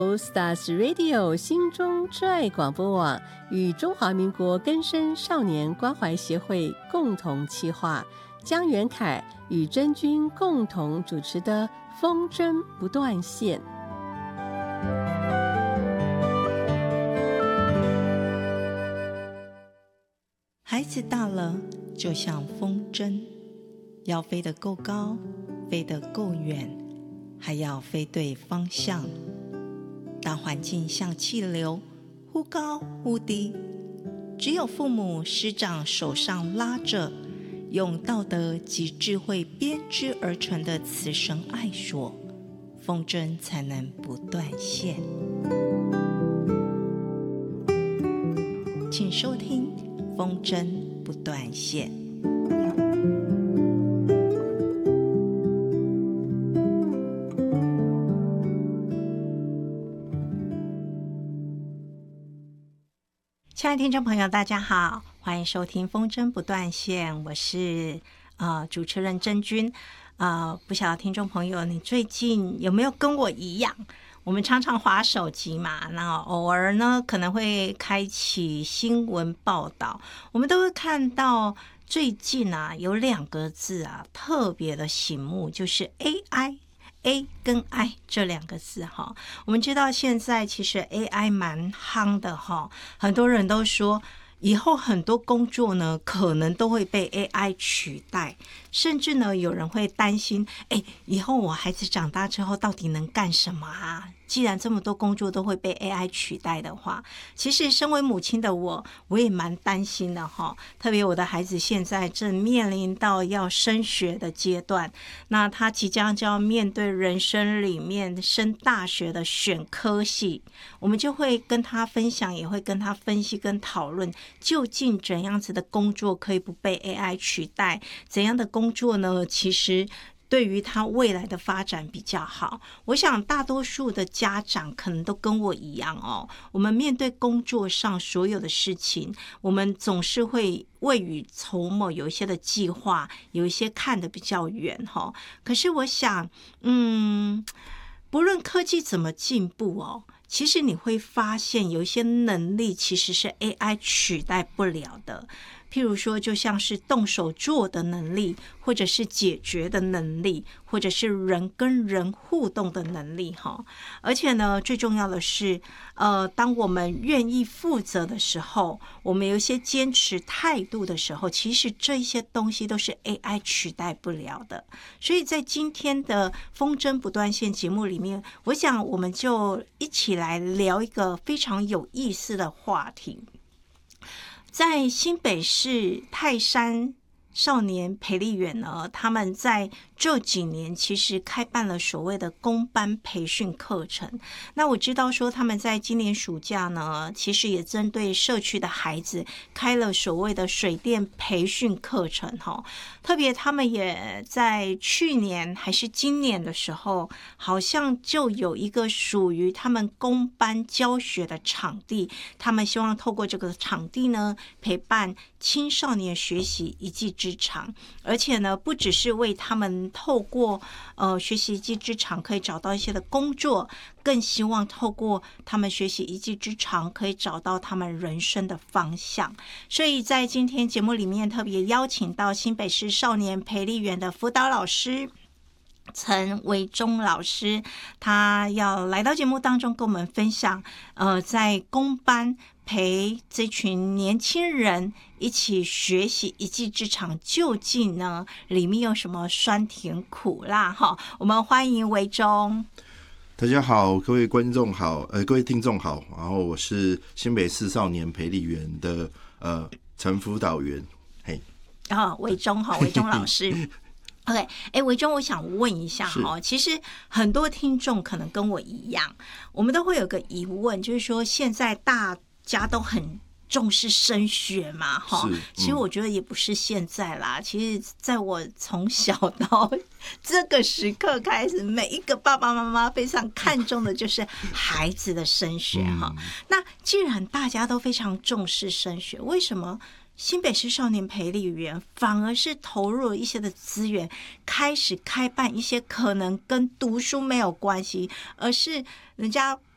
Stars Radio 心中之爱广播网与中华民国更生少年关怀协会共同企划，江元凯与真君共同主持的风筝不断线。 孩子大了，就像风筝，要飞得够高，飞得够远，还要飞对方向。大环境像气流，忽高忽低，只有父母师长手上拉着用道德及智慧编织而成的慈绳爱索，风筝才能不断线。请收听风筝不断线。亲爱的听众朋友大家好，欢迎收听风筝不断线，我是主持人真君。不晓得听众朋友你最近有没有跟我一样，我们常常滑手机嘛，那偶尔呢可能会开启新闻报道，我们都会看到最近有2个字特别的醒目，就是 AI。A 跟 I 这2个字哈，我们知道现在其实 AI 蛮夯的哈，很多人都说以后很多工作呢可能都会被 AI 取代，甚至呢有人会担心，以后我孩子长大之后到底能干什么啊？既然这么多工作都会被 AI 取代的话，其实身为母亲的我也蛮担心的哈。特别我的孩子现在正面临到要升学的阶段，那他即将就要面对人生里面升大学的选科系，我们就会跟他分享，也会跟他分析跟讨论，究竟怎样子的工作可以不被 AI 取代，怎样的工作呢其实对于他未来的发展比较好。我想大多数的家长可能都跟我一样我们面对工作上所有的事情，我们总是会未雨绸缪，有一些的计划，有一些看得比较远可是我想不论科技怎么进步其实你会发现有一些能力其实是 AI 取代不了的，譬如说就像是动手做的能力，或者是解决的能力，或者是人跟人互动的能力而且呢最重要的是当我们愿意负责的时候，我们有一些坚持态度的时候，其实这些东西都是 AI 取代不了的。所以在今天的风筝不断线节目里面，我想我们就一起来聊一个非常有意思的话题。在新北市泰山少年培力园呢，他们在这几年其实开办了所谓的公班培训课程。那我知道说他们在今年暑假呢，其实也针对社区的孩子开了所谓的水电培训课程特别他们也在去年还是今年的时候，好像就有一个属于他们公班教学的场地，他们希望透过这个场地呢，陪伴青少年学习一技之长，而且呢不只是为他们透过学习一技之长可以找到一些的工作，更希望透过他们学习一技之长可以找到他们人生的方向。所以在今天节目里面特别邀请到新北市少年培力园的辅导老师陈维忠老师，他要来到节目当中跟我们分享在公班陪这群年轻人一起学习一技之长，究竟呢里面有什么酸甜苦辣我们欢迎维忠。 大家好，各位观众好，各位听众好，然后我是新北市少年培力园的陈辅导员， 维忠维忠老师。OK， 维忠，我想问一下其实很多听众可能跟我一样，我们都会有个疑问，就是说现在大家都很重视升学嘛其实我觉得也不是现在啦，其实在我从小到这个时刻开始，每一个爸爸妈妈非常看重的就是孩子的升学那既然大家都非常重视升学，为什么新北市少年培力园反而是投入了一些的资源，开始开办一些可能跟读书没有关系，而是人家